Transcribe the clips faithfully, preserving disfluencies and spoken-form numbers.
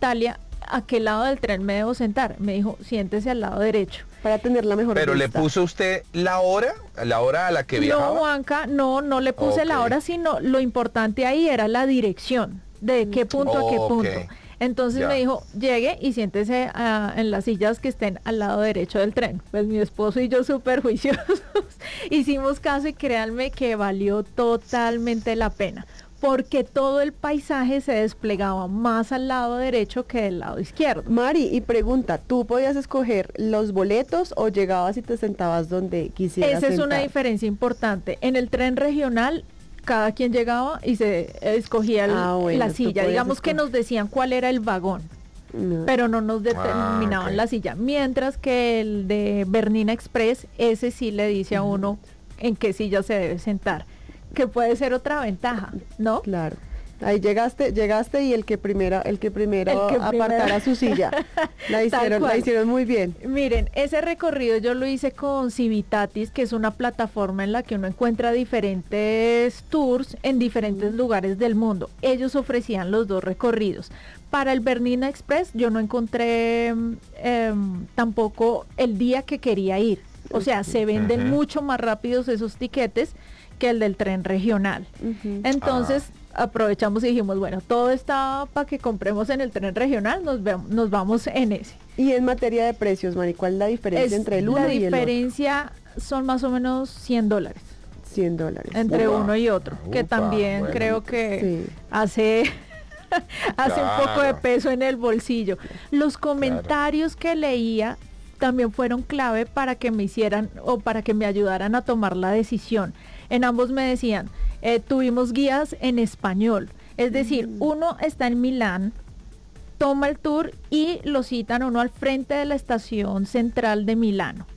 Italia, ¿a qué lado del tren me debo sentar? Me dijo, siéntese al lado derecho. Para tener la mejor Pero vista. le puso usted la hora, la hora a la que No, viajaba. Juanca, no, no le puse Ok. la hora, sino lo importante ahí era la dirección, de qué punto a qué Ok. punto. Entonces Ya. me dijo, llegue y siéntese ah, en las sillas que estén al lado derecho del tren. Pues mi esposo y yo súper juiciosos hicimos caso y créanme que valió totalmente la pena, porque todo el paisaje se desplegaba más al lado derecho que del lado izquierdo. Mari, y pregunta, ¿tú podías escoger los boletos o llegabas y te sentabas donde quisieras Esa es una sentar? diferencia importante. En el tren regional, cada quien llegaba y se escogía el- Ah, bueno, la tú silla. podías Digamos que escoger. nos decían cuál era el vagón, No. pero no nos determinaban Ah, ok. la silla. Mientras que el de Bernina Express, ese sí le dice a uno en qué silla se debe sentar, que puede ser otra ventaja, ¿no? Claro. Ahí llegaste, llegaste y el que primero, el que primero El que apartara primero. su silla. La Tal hicieron, la cual. hicieron muy bien. Miren, ese recorrido yo lo hice con Civitatis, que es una plataforma en la que uno encuentra diferentes tours en diferentes lugares del mundo. Ellos ofrecían los dos recorridos. Para el Bernina Express yo no encontré em, tampoco el día que quería ir. O sea, se venden Ujú. mucho más rápidos esos tiquetes que el del tren regional. Ujú. Entonces aprovechamos y dijimos, bueno, todo está para que compremos en el tren regional, nos, vemos, nos vamos en ese. Y en materia de precios, Mari, ¿cuál es la diferencia Es- entre el uno la y el otro? diferencia son más o menos cien dólares cien dólares. entre Upa, uno y otro, que upa, también bueno. creo que Sí. hace hace un poco de Claro. peso en el bolsillo. Los comentarios que leía también fueron clave para que me hicieran o para que me ayudaran a tomar la decisión. En ambos me decían, eh, tuvimos guías en español, es decir, uno está en Milán, toma el tour y lo citan a uno al frente de la estación central de Milano.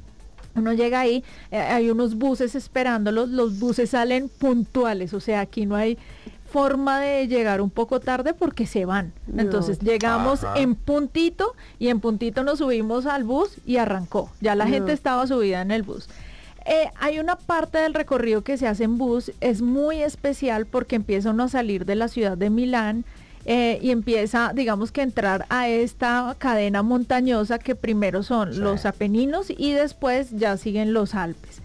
Uno llega ahí, eh, hay unos buses esperándolos, los buses salen puntuales, o sea, aquí no hay forma de llegar un poco tarde porque se van. No. Entonces llegamos Ajá. en puntito y en puntito nos subimos al bus y arrancó. Ya la No. gente estaba subida en el bus. Eh, hay una parte del recorrido que se hace en bus, es muy especial porque empieza uno a salir de la ciudad de Milán eh, y empieza, digamos que entrar a esta cadena montañosa que primero son Sí. los Apeninos y después ya siguen los Alpes.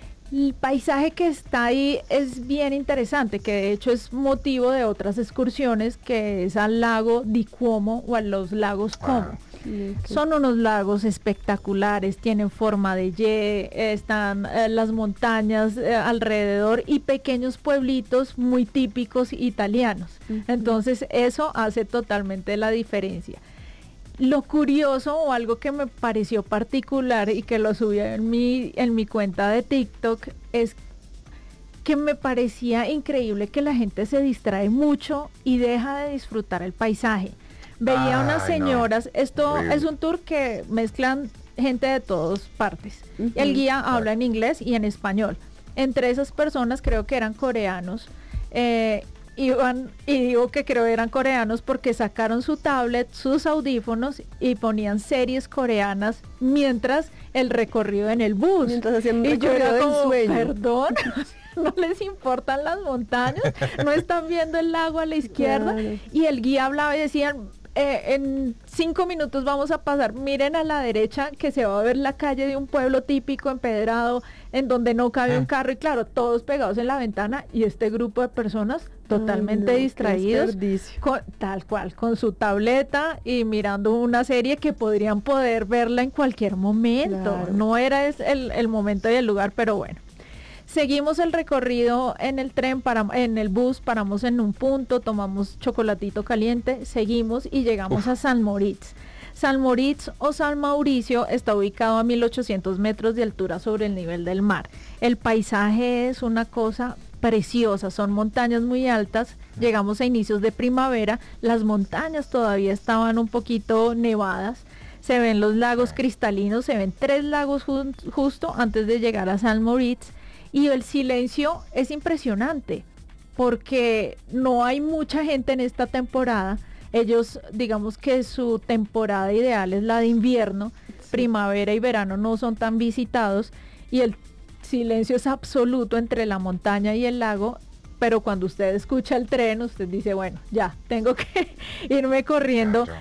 El paisaje que está ahí es bien interesante, que de hecho es motivo de otras excursiones, que es al lago di Como o a los lagos Como. Ah. Ok. Son unos lagos espectaculares, tienen forma de Y, eh, están eh, las montañas eh, alrededor y pequeños pueblitos muy típicos italianos. Ujú. Entonces eso hace totalmente la diferencia. Lo curioso o algo que me pareció particular y que lo subí en mi, en mi cuenta de TikTok es que me parecía increíble que la gente se distrae mucho y deja de disfrutar el paisaje. Veía Ay, unas no. señoras, esto Horrible. es un tour que mezclan gente de todas partes. Ujú. El guía Claro. habla en inglés y en español. Entre esas personas creo que eran coreanos. eh, iban, y digo que creo eran coreanos porque sacaron su tablet, sus audífonos y ponían series coreanas mientras el recorrido en el bus. Mientras hacían un Y yo recorrido era de como, ensueño. perdón, no les importan las montañas, no están viendo el lago a la izquierda. Claro. Y el guía hablaba y decían, eh, en cinco minutos vamos a pasar, miren a la derecha que se va a ver la calle de un pueblo típico empedrado, en donde no cabe un Mm. carro y claro, todos pegados en la ventana y este grupo de personas totalmente Ay, no, qué distraídos, desperdicio. con, tal cual, con su tableta y mirando una serie que podrían poder verla en cualquier momento. Claro. No era es el, el momento y el lugar, pero bueno. Seguimos el recorrido en el tren, para, en el bus, paramos en un punto, tomamos chocolatito caliente, seguimos y llegamos Uf. a San Moritz. San Moritz o San Mauricio está ubicado a mil ochocientos metros de altura sobre el nivel del mar. El paisaje es una cosa preciosa, son montañas muy altas, llegamos a inicios de primavera, las montañas todavía estaban un poquito nevadas, se ven los lagos cristalinos, se ven tres lagos jun- justo antes de llegar a San Moritz y el silencio es impresionante porque no hay mucha gente en esta temporada. Ellos, digamos que su temporada ideal es la de invierno, primavera y verano no son tan visitados y el silencio es absoluto entre la montaña y el lago, pero cuando usted escucha el tren, usted dice, bueno, ya, tengo que irme corriendo Claro.